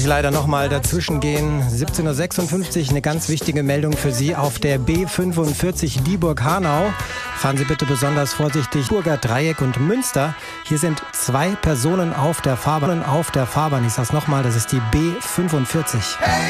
Leider nochmal dazwischen gehen. 17:56 Uhr, eine ganz wichtige Meldung für Sie auf der B45 Dieburg-Hanau. Fahren Sie bitte besonders vorsichtig. Burger Dreieck und Münster. Hier sind 2 Personen auf der Fahrbahn. Ich sage es nochmal, das ist die B45. Hey!